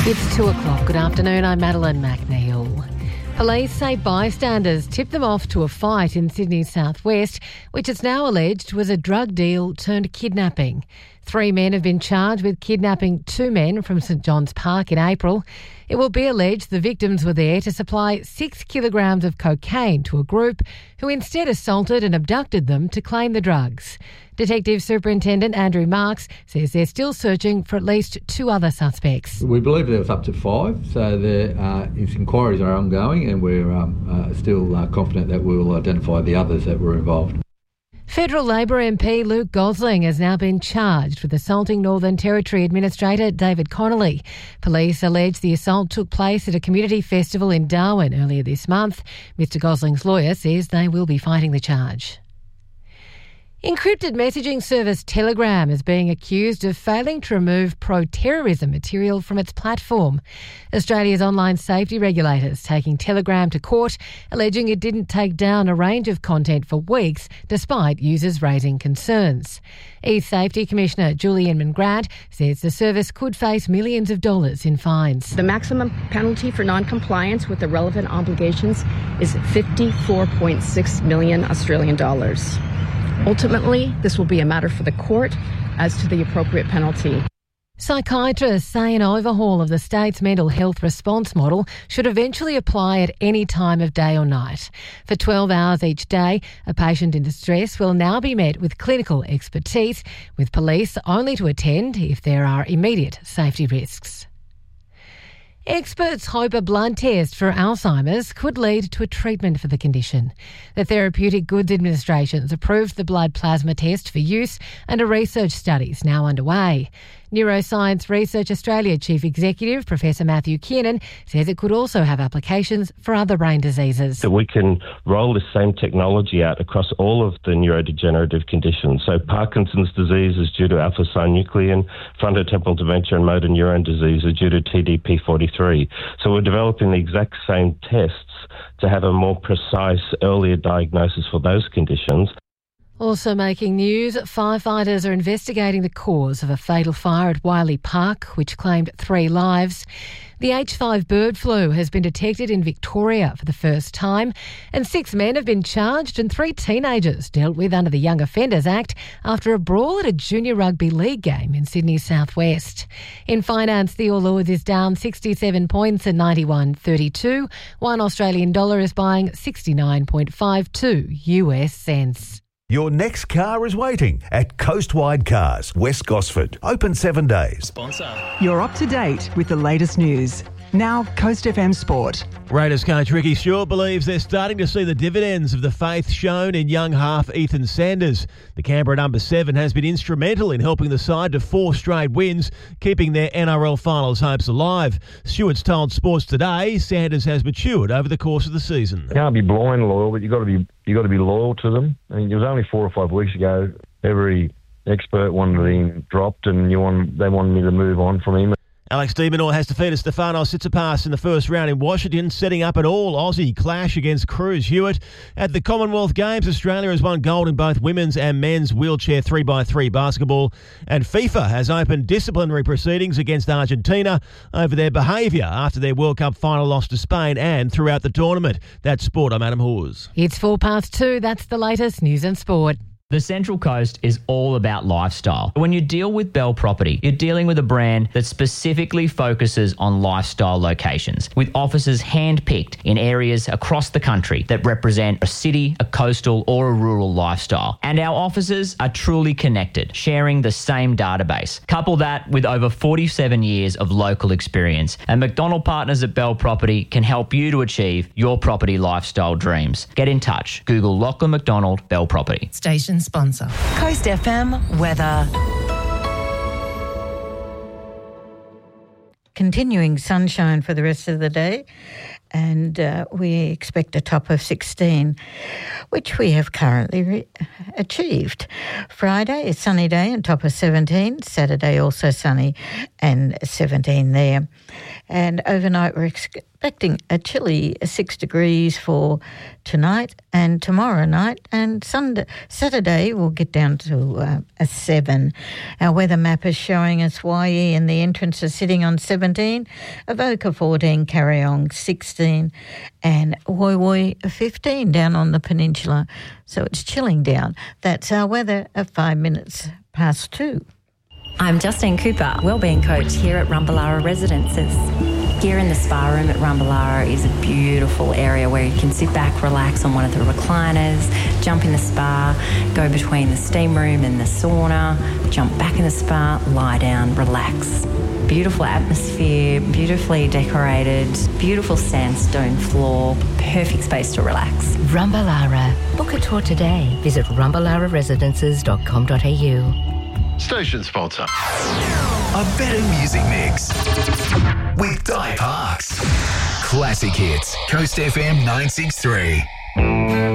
It's 2 o'clock. Good afternoon, I'm Madeline McNeil. Police say bystanders tipped them off to a fight in Sydney's southwest, which it's now alleged was a drug deal turned kidnapping. 3 men have been charged with kidnapping 2 men from St John's Park in April. It will be alleged the victims were there to supply 6 kilograms of cocaine to a group who instead assaulted and abducted them to claim the drugs. Detective Superintendent Andrew Marks says they're still searching for at least 2 other suspects. We believe there was up to 5, so inquiries are ongoing and we're still confident that we'll identify the others that were involved. Federal Labor MP Luke Gosling has now been charged with assaulting Northern Territory Administrator David Connolly. Police allege the assault took place at a community festival in Darwin earlier this month. Mr Gosling's lawyer says they will be fighting the charge. Encrypted messaging service Telegram is being accused of failing to remove pro-terrorism material from its platform. Australia's online safety regulators taking Telegram to court, alleging it didn't take down a range of content for weeks despite users raising concerns. E-Safety Commissioner Julian Mangrant says the service could face millions of dollars in fines. The maximum penalty for non-compliance with the relevant obligations is 54.6 million Australian dollars. Ultimately, this will be a matter for the court as to the appropriate penalty. Psychiatrists say an overhaul of the state's mental health response model should eventually apply at any time of day or night. For 12 hours each day, a patient in distress will now be met with clinical expertise, with police only to attend if there are immediate safety risks. Experts hope a blood test for Alzheimer's could lead to a treatment for the condition. The Therapeutic Goods Administration has approved the blood plasma test for use and a research study is now underway. Neuroscience Research Australia Chief Executive Professor Matthew Kiernan says it could also have applications for other brain diseases. That we can roll this same technology out across all of the neurodegenerative conditions. So Parkinson's disease is due to alpha-synuclein, frontotemporal dementia and motor neuron disease are due to TDP-43. So we're developing the exact same tests to have a more precise, earlier diagnosis for those conditions. Also making news, firefighters are investigating the cause of a fatal fire at Wiley Park, which claimed 3 lives. The H5 bird flu has been detected in Victoria for the first time, and 6 men have been charged and 3 teenagers dealt with under the Young Offenders Act after a brawl at a junior rugby league game in Sydney's southwest. In finance, the All Ords is down 67 points at 91.32. $1 Australian dollar is buying 69.52 US cents. Your next car is waiting at Coastwide Cars, West Gosford. Open 7 days. Sponsor. You're up to date with the latest news. Now, Coast FM Sport. Raiders coach Ricky Stewart believes they're starting to see the dividends of the faith shown in young half Ethan Sanders. The Canberra number 7 has been instrumental in helping the side to 4 straight wins, keeping their NRL finals hopes alive. Stewart's told Sports Today Sanders has matured over the course of the season. You can't be blind loyal, but you got to be loyal to them. I mean, it was only 4 or 5 weeks ago. Every expert wanted him dropped, and they wanted me to move on from him. Alex de Minaur has defeated Stefanos Tsitsipas in the first round in Washington, setting up an all-Aussie clash against Cruz Hewitt. At the Commonwealth Games, Australia has won gold in both women's and men's wheelchair 3x3 basketball. And FIFA has opened disciplinary proceedings against Argentina over their behaviour after their World Cup final loss to Spain and throughout the tournament. That's Sport. I'm Adam Hawes. It's 2:04. That's the latest news and sport. The Central Coast is all about lifestyle. When you deal with Bell Property, you're dealing with a brand that specifically focuses on lifestyle locations, with offices hand-picked in areas across the country that represent a city, a coastal or a rural lifestyle. And our offices are truly connected, sharing the same database. Couple that with over 47 years of local experience, and McDonald Partners at Bell Property can help you to achieve your property lifestyle dreams. Get in touch. Google Lachlan McDonald Bell Property. Station sponsor. Coast FM weather. Continuing sunshine for the rest of the day, and we expect a top of 16. which we have currently achieved. Friday is sunny day and top of 17. Saturday also sunny and 17 there. And overnight we're expecting a chilly 6 degrees for tonight and tomorrow night, and Saturday we'll get down to a 7. Our weather map is showing us Waihi and the entrance is sitting on 17, Avoca 14, Carryong 16 and Woiwoi 15 down on the peninsula. So it's chilling down. That's our weather at 5 minutes past 2. I'm Justine Cooper, Wellbeing Coach here at Rumballara Residences. Here in the spa room at Rumballara is a beautiful area where you can sit back, relax on one of the recliners, jump in the spa, go between the steam room and the sauna, jump back in the spa, lie down, relax. Beautiful atmosphere, beautifully decorated, beautiful sandstone floor, perfect space to relax. Rumballara. Book a tour today. Visit rumballararesidences.com.au. Station sponsor. A better music mix with Di Parks. Classic hits. Coast FM 963.